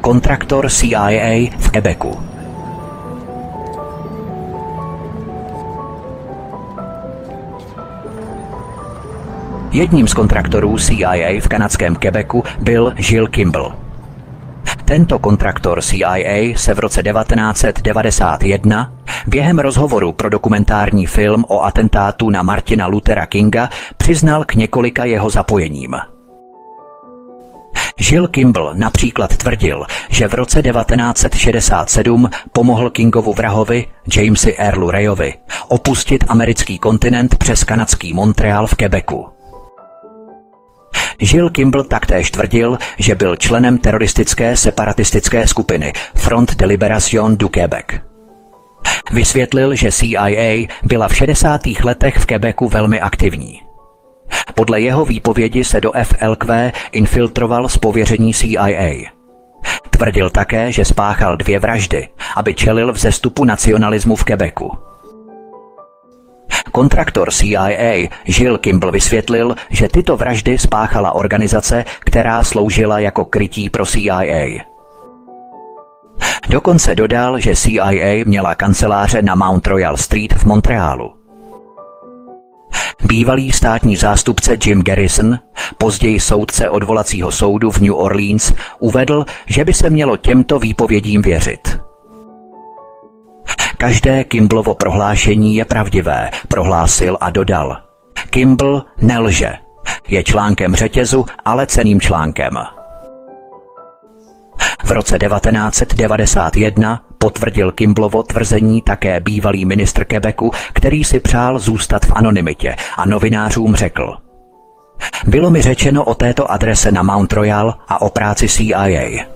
kontraktor CIA v Quebecu. Jedním z kontraktorů CIA v kanadském Quebecu byl Jill Kimball. Tento kontraktor CIA se v roce 1991 během rozhovoru pro dokumentární film o atentátu na Martina Luthera Kinga přiznal k několika jeho zapojením. Jill Kimball například tvrdil, že v roce 1967 pomohl Kingovu vrahovi Jamesi Earlu Rayovi opustit americký kontinent přes kanadský Montreal v Quebecu. Jill Kimball taktéž tvrdil, že byl členem teroristické separatistické skupiny Front de Libération du Québec. Vysvětlil, že CIA byla v 60. letech v Quebecu velmi aktivní. Podle jeho výpovědi se do FLQ infiltroval z pověření CIA. Tvrdil také, že spáchal 2 vraždy, aby čelil vzestupu nacionalismu v Quebecu. Kontraktor CIA Jill Kimball vysvětlil, že tyto vraždy spáchala organizace, která sloužila jako krytí pro CIA. Dokonce dodal, že CIA měla kanceláře na Mount Royal Street v Montrealu. Bývalý státní zástupce Jim Garrison, později soudce odvolacího soudu v New Orleans, uvedl, že by se mělo těmto výpovědím věřit. Každé Kimbalovo prohlášení je pravdivé, prohlásil a dodal. Kimball nelže. Je článkem řetězu, ale cenným článkem. V roce 1991 potvrdil Kimbalovo tvrzení také bývalý ministr Quebecu, který si přál zůstat v anonymitě a novinářům řekl: Bylo mi řečeno o této adrese na Mount Royal a o práci CIA.